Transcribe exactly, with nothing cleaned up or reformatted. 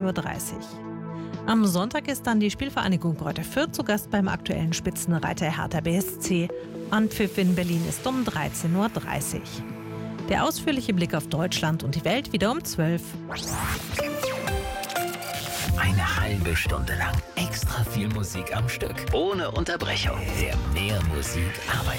Uhr dreißig. Am Sonntag ist dann die Spielvereinigung Greuther Fürth zu Gast beim aktuellen Spitzenreiter Hertha B S C. Anpfiff in Berlin ist um dreizehn Uhr dreißig. Der ausführliche Blick auf Deutschland und die Welt wieder um zwölf. Eine halbe Stunde lang extra viel Musik am Stück. Ohne Unterbrechung. Der Mehr Musik Arbeitsdienst.